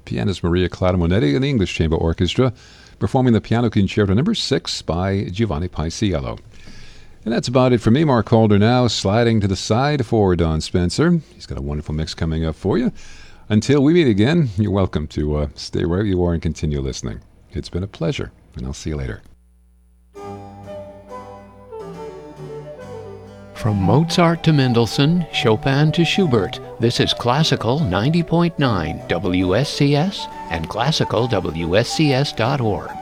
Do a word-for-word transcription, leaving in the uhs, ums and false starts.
pianist Maria Clara Monetti and the English Chamber Orchestra, performing the Piano Concerto number six by Giovanni Paisiello. And that's about it for me. Mark Calder now, sliding to the side for Don Spencer. He's got a wonderful mix coming up for you. Until we meet again, you're welcome to uh, stay wherever you are and continue listening. It's been a pleasure, and I'll see you later. From Mozart to Mendelssohn, Chopin to Schubert, this is Classical ninety point nine W S C S and classical W S C S dot org.